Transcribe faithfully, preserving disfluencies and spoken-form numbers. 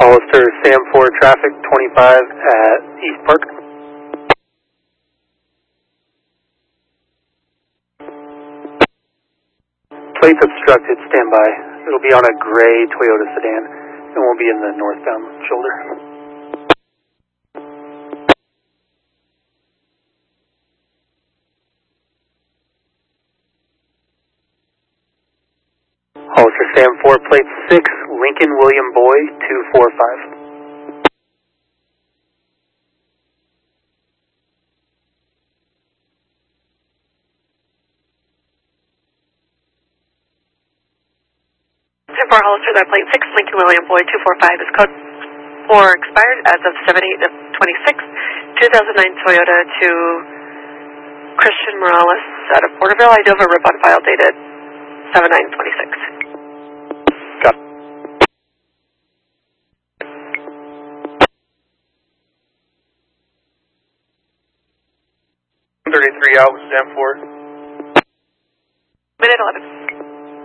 Hollister, Sam four traffic, twenty-five at East Park. Plates obstructed, stand by. It'll be on a gray Toyota sedan and won't be in the northbound shoulder. Hollister, Sam four, plate six, Lincoln William Boy, two four five. Sam four, Hollister, that plate six, Lincoln William Boy, two four five is code four expired as of seven eight of twenty-six, two thousand nine Toyota to Christian Morales out of Porterville, Idova, rip on file dated seven nine twenty-six. Got it. thirty-three out, Sam four. Minute eleven.